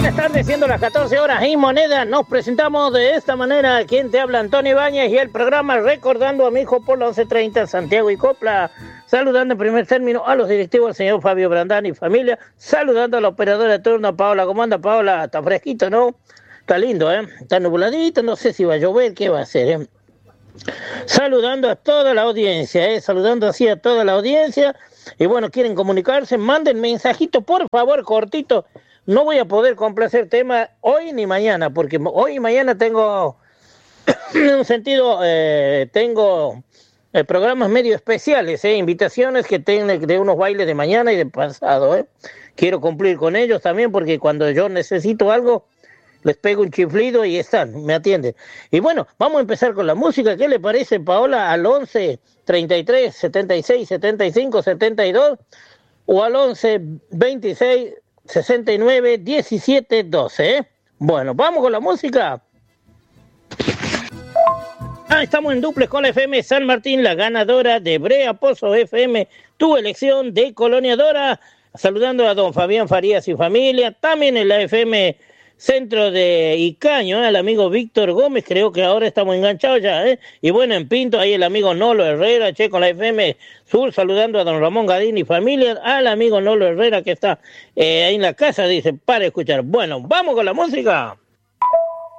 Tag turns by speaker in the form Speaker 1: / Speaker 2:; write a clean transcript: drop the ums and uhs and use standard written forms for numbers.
Speaker 1: Buenas tardes, siendo las 14 horas y moneda, nos presentamos de esta manera. Quien te habla, Antonio Ibáñez, y el programa recordando a mi hijo por la 11:30, Santiago y Copla. Saludando en primer término a los directivos, al señor Fabio Brandán y familia. Saludando a la operadora de turno, Paola. ¿Cómo anda, Paola? Está fresquito, ¿no? Está lindo, ¿eh? Está nubladito, no sé si va a llover, ¿qué va a hacer, eh? Saludando a toda la audiencia, saludando así a toda la audiencia. Y bueno, quieren comunicarse, manden mensajito, por favor, cortito. No voy a poder complacer tema hoy ni mañana, porque hoy y mañana tengo, en un sentido, tengo programas medio especiales, invitaciones que tengo de unos bailes de mañana y de pasado. Quiero cumplir con ellos también, porque cuando yo necesito algo, les pego un chiflido y están, me atienden. Y bueno, vamos a empezar con la música. ¿Qué le parece, Paola? Al 11 33 76 75 72 o al 11 26 69 17 12. Bueno, vamos con la música. Estamos en duples con la FM San Martín, la ganadora de Brea Pozo FM, tu elección de Colonia Dora. Saludando a don Fabián Farías y familia. También en la FM Centro de Icaño, al amigo Víctor Gómez, creo que ahora estamos enganchados ya, y bueno, en Pinto, ahí el amigo Nolo Herrera, con la FM Sur, saludando a don Ramón Gadín y familia, al amigo Nolo Herrera que está ahí en la casa, dice, para escuchar. Bueno, vamos con la música.